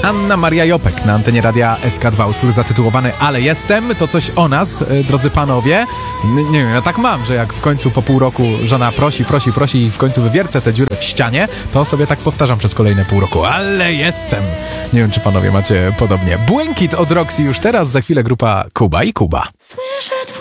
Anna Maria Jopek na antenie radia SK2. Utwór zatytułowany Ale jestem, to coś o nas, drodzy panowie. Nie wiem, ja tak mam, że jak w końcu po pół roku żona prosi i w końcu wywiercę tę dziurę w ścianie, to sobie tak powtarzam przez kolejne pół roku. Ale jestem. Nie wiem, czy panowie macie podobnie. Błękit od Roxy już teraz, za chwilę grupa Kuba i Kuba. Słyszę